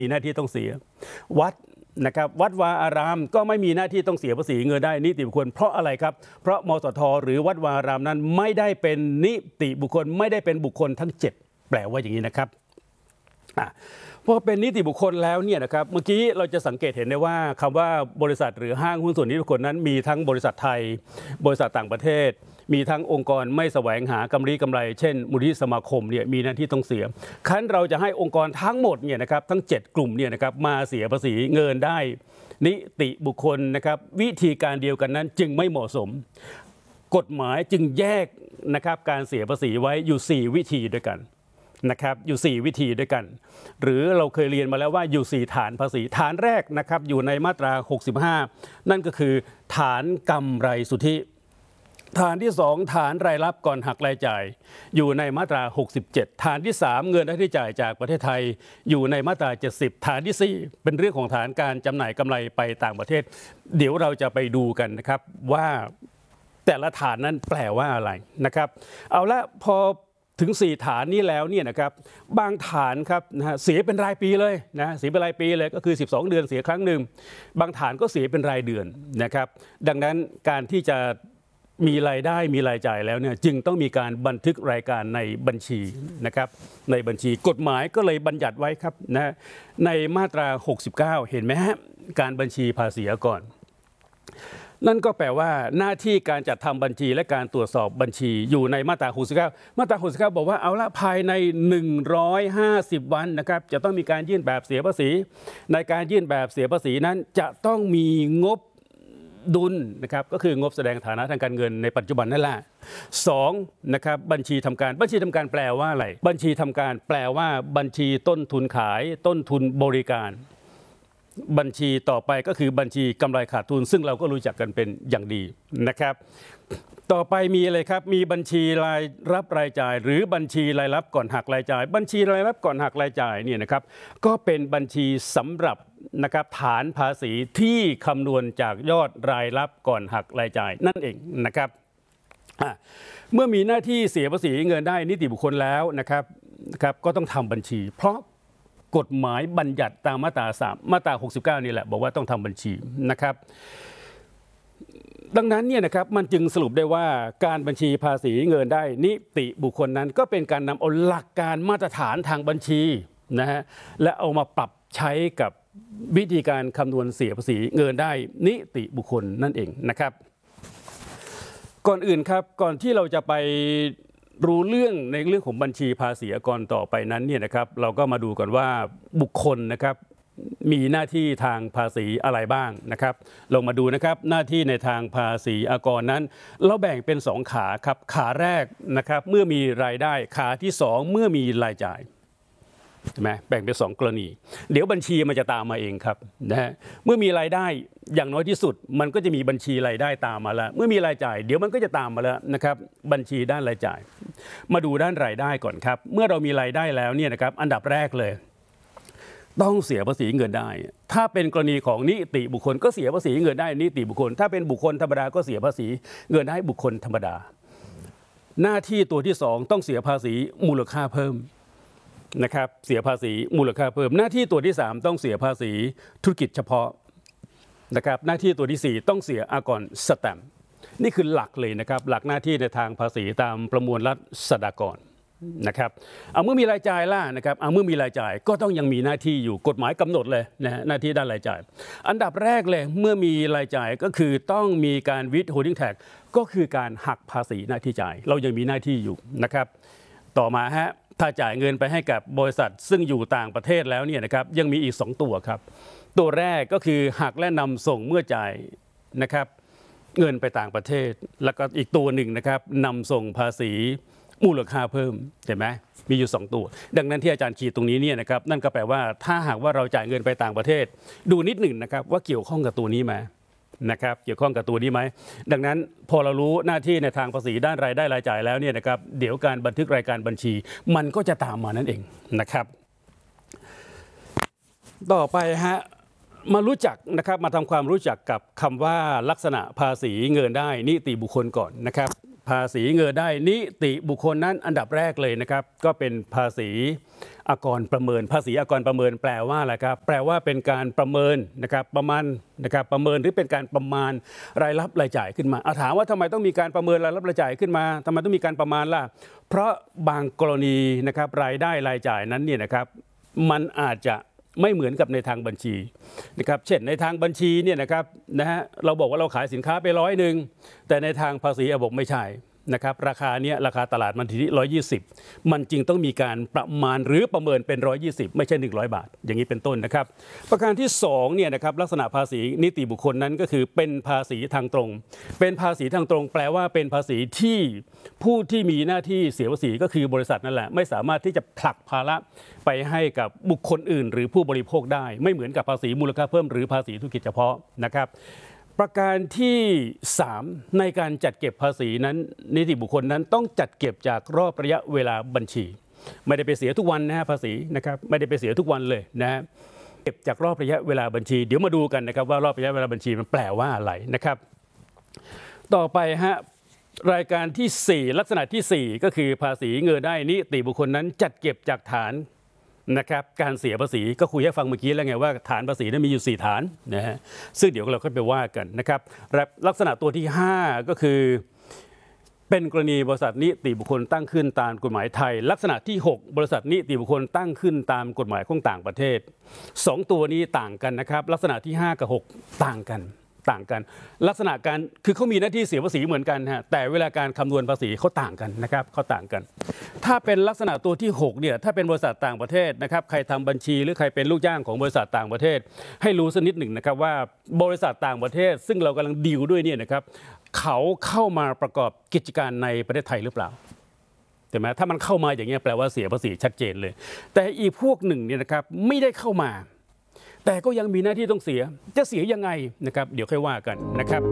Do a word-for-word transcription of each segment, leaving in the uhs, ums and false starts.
มีหน้าที่ต้องเสียวัดนะครับวัดวาอารามก็ไม่มีหน้าที่ต้องเสียภาษีเงินได้นิติบุคคลเพราะอะไรครับเพราะมสทหรือวัดวาอารามนั้นไม่ได้เป็นนิติบุคคลไม่ได้เป็นบุคคลทั้งเจ็ดแปลว่าอย่างนี้นะครับพอเป็นนิติบุคคลแล้วเนี่ยนะครับเมื่อกี้เราจะสังเกตเห็นได้ว่าคำว่าบริษัทหรือห้างหุ้นส่วนนิติบุคคลนั้นมีทั้งบริษัทไทยบริษัทต่างประเทศมีทั้งองค์กรไม่แสวงหากำไรกำไรเช่นมูลนิธิสมาคมเนี่ยมีหน้าที่ต้องเสียคันเราจะให้องค์กรทั้งหมดเนี่ยนะครับทั้งเจ็ดกลุ่มเนี่ยนะครับมาเสียภาษีเงินได้นิติบุคคลนะครับวิธีการเดียวกันนั้นจึงไม่เหมาะสมกฎหมายจึงแยกนะครับการเสียภาษีไว้อยู่สี่วิธีด้วยกันนะครับอยู่สี่วิธีด้วยกันหรือเราเคยเรียนมาแล้วว่าอยู่สี่ฐานภาษีฐานแรกนะครับอยู่ในมาตราหกสิบห้านั่นก็คือฐานกำไรสุทธิฐานที่สองฐานรายรับก่อนหักรายจ่ายอยู่ในมาตราหกสิบเจ็ดฐานที่สามเงินที่จ่ายจากประเทศไทยอยู่ในมาตราเจ็ดสิบฐานที่สี่เป็นเรื่องของฐานการจำหน่ายกำไรไปต่างประเทศเดี๋ยวเราจะไปดูกันนะครับว่าแต่ละฐานนั้นแปลว่าอะไรนะครับเอาละพอถึงสี่ฐานนี้แล้วเนี่ยนะครับบางฐานครับนะฮะเสียเป็นรายปีเลยนะเสียเป็นรายปีเลยก็คือสิบสองเดือนเสียครั้งหนึ่งบางฐานก็เสียเป็นรายเดือนนะครับดังนั้นการที่จะมีรายได้มีรายจ่ายแล้วเนี่ยจึงต้องมีการบันทึกรายการในบัญชีนะครับในบัญชีกฎหมายก็เลยบัญญัติไว้ครับนะในมาตราหกสิบเก้าเห็นไหมฮะการบัญชีภาษีอากรนั่นก็แปลว่าหน้าที่การจัดทำบัญชีและการตรวจสอบบัญชีอยู่ในมาตราหกสิบเก้ามาตราหกสิบเก้าบอกว่าเอาละภายในหนึ่งร้อยห้าสิบวันนะครับจะต้องมีการยื่นแบบเสียภาษีในการยื่นแบบเสียภาษีนั้นจะต้องมีงบดุลนะครับก็คืองบแสดงฐานะทางการเงินในปัจจุบันนั่นแหละสองนะครับบัญชีทำการบัญชีทำการแปลว่าอะไรบัญชีทำการแปลว่าบัญชีต้นทุนขายต้นทุนบริการบัญชีต่อไปก็คือบัญชีกำไรขาดทุนซึ่งเราก็รู้จักกันเป็นอย่างดีนะครับต่อไปมีอะไรครับมีบัญชีรายรับรายจ่ายหรือบัญชีรายรับก่อนหักรายจ่ายบัญชีรายรับก่อนหักรายจ่ายเนี่ยนะครับก็เป็นบัญชีสำหรับนะครับฐานภาษีที่คำนวณจากยอดรายรับก่อนหักรายจ่ายนั่นเองนะครับเมื่อมีหน้าที่เสียภาษีเงินได้นิติบุคคลแล้วนะครับนะครับก็ต้องทำบัญชีเพราะกฎหมายบัญญัติตามมาตราสามมาตราหกสิบเก้านี่แหละบอกว่าต้องทำบัญชีนะครับดังนั้นเนี่ยนะครับมันจึงสรุปได้ว่าการบัญชีภาษีเงินได้นิติบุคคลนั้นก็เป็นการนำเอาหลักการมาตรฐานทางบัญชีนะฮะและเอามาปรับใช้กับวิธีการคำนวณเสียภาษีเงินได้นิติบุคคลนั่นเองนะครับก่อนอื่นครับก่อนที่เราจะไปรู้เรื่องในเรื่องของบัญชีภาษีอากรต่อไปนั้นเนี่ยนะครับเราก็มาดูก่อนว่าบุคคลนะครับมีหน้าที่ทางภาษีอะไรบ้างนะครับลงมาดูนะครับหน้าที่ในทางภาษีอากรนั้นเราแบ่งเป็นสองขาครับขาแรกนะครับเมื่อมีรายได้ขาที่สองเมื่อมีรายจ่ายใช่ไหมแบ่งเป็นสองกรณีเดี๋ยวบัญชีมันจะตามมาเองครับนะฮะเมื่อมีรายได้อย่างน้อยที่สุดมันก็จะมีบัญชีรายได้ตามมาแล้วเมื่อมีรายจ่ายเดี๋ยวมันก็จะตามมาแล้วนะครับบัญชีด้านรายจ่ายมาดูด้านรายได้ก่อนครับเมื่อเรามีรายได้แล้วเนี่ยนะครับอันดับแรกเลยต้องเสียภาษีเงินได้ถ้าเป็นกรณีของนิติบุคคลก็เสียภาษีเงินได้นิติบุคคลถ้าเป็นบุคคลธรรมดาก็เสียภาษีเงินได้บุคคลธรรมดาหน้าที่ตัวที่สองต้องเสียภาษีมูลค่าเพิ่มนะครับเสียภาษีมูลค่าเพิ่มหน้าที่ตัวที่สามต้องเสียภาษีธุรกิจเฉพาะนะครับหน้าที่ตัวที่สี่ต้องเสียอากรสแตมป์นี่คือหลักเลยนะครับหลักหน้าที่ในทางภาษีตามประมวลรัษฎากรนะครับเอาเมื่อมีรายจ่ายล่ะนะครับเอาเมื่อมีรายจ่ายก็ต้องยังมีหน้าที่อยู่กฎหมายกำหนดเลยนะฮะหน้าที่ด้านรายจ่ายอันดับแรกเลยเมื่อมีรายจ่ายก็คือต้องมีการวิทโฮลดิ้งแท็กก็คือการหักภาษีหน้าที่จ่ายเรายังมีหน้าที่อยู่นะครับต่อมาฮะถ้าจ่ายเงินไปให้กับบริษัทซึ่งอยู่ต่างประเทศแล้วเนี่ยนะครับยังมีอีกสองตัวครับตัวแรกก็คือหักและนำส่งเมื่อจ่ายนะครับเงินไปต่างประเทศแล้วก็อีกตัวหนึ่งนะครับนำส่งภาษีมูลค่าเพิ่มเห็นไหมมีอยู่สองตัวดังนั้นที่อาจารย์ขีดตรงนี้เนี่ยนะครับนั่นก็แปลว่าถ้าหากว่าเราจ่ายเงินไปต่างประเทศดูนิดหนึ่งนะครับว่าเกี่ยวข้องกับตัวนี้ไหมนะครับเกี่ยวข้องกับตัวนี้ไหมดังนั้นพอเรารู้หน้าที่ในทางภาษีด้านรายได้รายจ่ายแล้วเนี่ยนะครับเดี๋ยวการบันทึกรายการบัญชีมันก็จะตามมานั่นเองนะครับต่อไปฮะมารู้จักนะครับมาทำความรู้จักกับคำว่าลักษณะภาษีเงินได้นิติบุคคลก่อนนะครับภาษีเงินได้นิติบุคคลนั้นอันดับแรกเลยนะครับก็เป็นภาษีอากรประเมินภาษีอากรประเมินแปลว่าอะไรครับแปลว่าเป็นการประเมินนะครับประมาณนะครับประเมินหรือเป็นการประมาณรายรับรายจ่ายขึ้นมาเอาถามว่าทำไมต้องมีการประเมินรายรับรายจ่ายขึ้นมาทำไมต้องมีการประมาณล่ะเพราะบางกรณีนะครับรายได้รายจ่ายนั้นเนี่ยนะครับมันอาจจะไม่เหมือนกับในทางบัญชีนะครับเช่นในทางบัญชีเนี่ยนะครับนะฮะเราบอกว่าเราขายสินค้าไปร้อยหนึ่งแต่ในทางภาษีบอกไม่ใช่นะครับราคาเนี้ยราคาตลาดมันที่ร้อยยี่สิบมันจึงต้องมีการประมาณหรือประเมินเป็นร้อยยี่สิบไม่ใช่หนึ่งร้อยบาทอย่างนี้เป็นต้นนะครับประการที่สองเนี่ยนะครับลักษณะภาษีนิติบุคคลนั้นก็คือเป็นภาษีทางตรงเป็นภาษีทางตรงแปลว่าเป็นภาษีที่ผู้ที่มีหน้าที่เสียภาษีก็คือบริษัทนั่นแหละไม่สามารถที่จะผลักภาระไปให้กับบุคคลอื่นหรือผู้บริโภคได้ไม่เหมือนกับภาษีมูลค่าเพิ่มหรือภาษีธุรกิจเฉพาะนะครับประการที่สามในการจัดเก็บภาษีนั้นนิติบุคคลนั้นต้องจัดเก็บจากรอบระยะเวลาบัญชีไม่ได้ไปเสียทุกวันนะฮะภาษีนะครับไม่ได้ไปเสียทุกวันเลยนะฮะเก็บจากรอบระยะเวลาบัญชีเดี๋ยวมาดูกันนะครับว่ารอบระยะเวลาบัญชีมันแปลว่าอะไรนะครับต่อไปฮะรายการที่สี่ลักษณะที่สี่ก็คือภาษีเงินได้นิติบุคคลนั้นจัดเก็บจากฐานนะครับการเสียภาษีก็คุยให้ฟังเมื่อกี้แล้วไงว่าฐานภาษีนั้นมีอยู่สี่ฐานนะฮะซึ่งเดี๋ยวเราค่อยไปว่ากันนะครับลักษณะตัวที่ห้าก็คือเป็นกรณีบริษัทนิติบุคคลตั้งขึ้นตามกฎหมายไทยลักษณะที่หกบริษัทนิติบุคคลตั้งขึ้นตามกฎหมายของต่างประเทศสองตัวนี้ต่างกันนะครับลักษณะที่ห้ากับหกต่างกันต่างกันลักษณะการคือเขามีหน้าที่เสียภาษีเหมือนกันฮะแต่เวลาการคำนวณภาษีเขาต่างกันนะครับเขาต่างกันถ้าเป็นลักษณะตัวที่หกเนี่ยถ้าเป็นบริษัทต่างประเทศนะครับใครทำบัญชีหรือใครเป็นลูกจ้างของบริษัทต่างประเทศให้รู้สักนิดหนึ่งนะครับว่าบริษัทต่างประเทศซึ่งเรากำลังดีลด้วยเนี่ยนะครับเขาเข้ามาประกอบกิจการในประเทศไทยหรือเปล่าใช่ไหมถ้ามันเข้ามาอย่างเงี้ยแปลว่าเสียภาษีชัดเจนเลยแต่อีกพวกหนึ่งเนี่ยนะครับไม่ได้เข้ามาแต่ก็ยังมีหน้าที่ต้องเสียจะเสียยังไงนะครับเดี๋ยวค่อยว่ากันนะครับ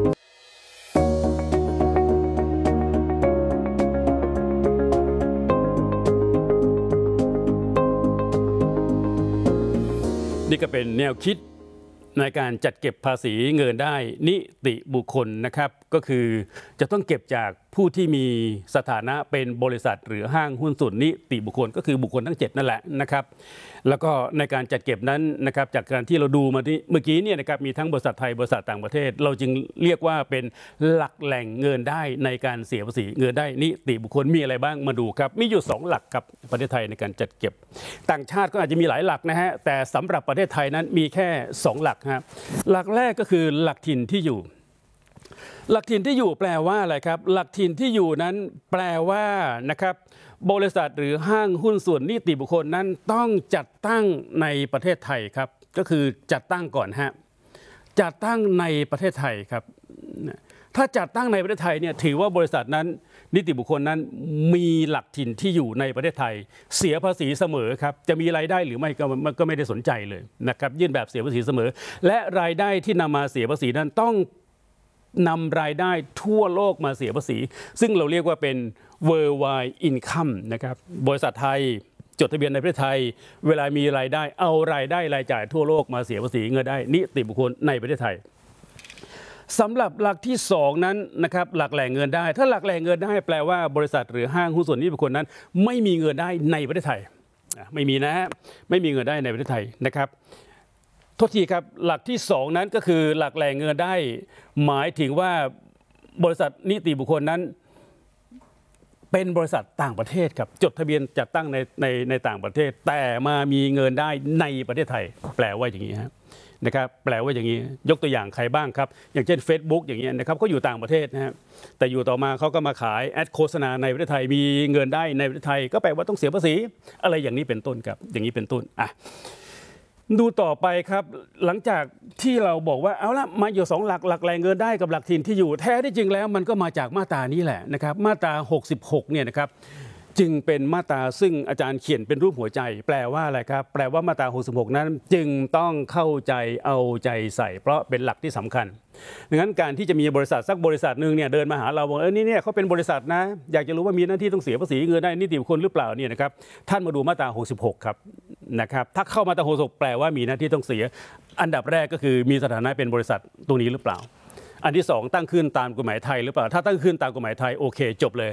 นี่ก็เป็นแนวคิดในการจัดเก็บภาษีเงินได้นิติบุคคลนะครับก็คือจะต้องเก็บจากผู้ที่มีสถานะเป็นบริษัทหรือห้างหุ้นส่วนนิติบุคคลก็คือบุคคลทั้งเจ็ดนั่นแหละนะครับแล้วก็ในการจัดเก็บนั้นนะครับจากการที่เราดูมาที่เมื่อกี้เนี่ยนะครับมีทั้งบริษัทไทยบริษัทต่างประเทศเราจึงเรียกว่าเป็นหลักแหล่งเงินได้ในการเสียภาษีเงินได้นิติบุคคลมีอะไรบ้างมาดูครับมีอยู่สองหลักครับประเทศไทยในการจัดเก็บต่างชาติก็อาจจะมีหลายหลักนะฮะแต่สำหรับประเทศไทยนั้นมีแค่สองหลักครับหลักแรกก็คือหลักถิ่นที่อยู่หลักถิ่นที่อยู่แปลว่าอะไรครับหลักถิ่นที่อยู่นั้นแปลว่านะครับบริษัทหรือห้างหุ้นส่วนนิติบุคคลนั้นต้องจัดตั้งในประเทศไทยครับก็คือจัดตั้งก่อนฮะจัดตั้งในประเทศไทยครับถ้าจัดตั้งในประเทศไทยเนี่ยถือว่าบริษัทนั้นนิติบุคคลนั้นมีหลักถิ่นที่อยู่ในประเทศไทยเสียภาษีเสมอครับจะมีรายได้หรือไม่ก็ก็ไม่ได้สนใจเลยนะครับยื่นแบบเสียภาษีเสมอและรายได้ที่นำมาเสียภาษีนั้นต้องนำรายได้ทั่วโลกมาเสียภาษีซึ่งเราเรียกว่าเป็น worldwide income นะครับบริษัทไทยจดทะเบียนในประเทศไทยเวลามีรายได้เอารายได้รายจ่ายทั่วโลกมาเสียภาษีเงินได้นิติบุคคลในประเทศไทยสำหรับหลักที่สองนั้นนะครับหลักแหล่งเงินได้ถ้าหลักแหล่งเงินได้แปลว่าบริษัทหรือห้างหุ้นส่วนนิติบุคคลนั้นไม่มีเงินได้ในประเทศไทยไม่มีนะฮะไม่มีเงินได้ในประเทศไทยนะครับโทษทีครับหลักที่สองนั้นก็คือหลักแหล่งเงินได้หมายถึงว่าบริษัทนิติบุคคลนั้นเป็นบริษัทต่างประเทศครับจดทะเบียนจัดตั้งในในในต่างประเทศแต่มามีเงินได้ในประเทศไทยแปลว่าอย่างนี้ครับนะครับแปลว่าอย่างนี้ยกตัวอย่างใครบ้างครับอย่างเช่น Facebook อย่างเงี้ยนะครับเขาอยู่ต่างประเทศนะฮะแต่อยู่ต่อมาเขาก็มาขายแอดโฆษณาในประเทศไทยมีเงินได้ในประเทศไทยก็แปลว่าต้องเสียภาษีอะไรอย่างนี้เป็นต้นครับอย่างนี้เป็นต้นอ่ะดูต่อไปครับหลังจากที่เราบอกว่าเอาละมาอยู่สองหลักหลักแหล่งเงินได้กับหลักถิ่นที่อยู่แท้ที่จริงแล้วมันก็มาจากมาตรานี้แหละนะครับมาตราหกสิบหกเนี่ยนะครับจึงเป็นมาตราซึ่งอาจารย์เขียนเป็นรูปหัวใจแปลว่าอะไรครับแปลว่ามาตราหกสิบหกนั้นจึงต้องเข้าใจเอาใจใส่เพราะเป็นหลักที่สำคัญดังนั้นการที่จะมีบริษัทสักบริษัทหนึ่งเนี่ยเดินมาหาเราบอกเออนี่เนี่ยเขาเป็นบริษัทนะอยากจะรู้ว่ามีหน้าที่ต้องเสียภาษีเงินได้นิติบุคคลหรือเปล่าเนี่ยนะครับท่านมาดูมาตราหกสิบหกครับนะครับถ้าเข้ามาตราหกสิบหกแปลว่ามีหน้าที่ต้องเสียอันดับแรกก็คือมีสถานะเป็นบริษัทตรงนี้หรือเปล่าอันที่สองตั้งขึ้นตามกฎหมายไทยหรือเปล่าถ้าตั้งขึ้นตามกฎหมายไทยโอเคจบเลย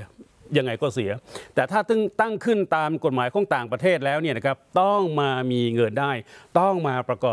ยังไงก็เสียแต่ถ้าตั้งตั้งขึ้นตามกฎหมายของต่างประเทศแล้วเนี่ยนะครับต้องมามีเงินได้ต้องมาประกอบ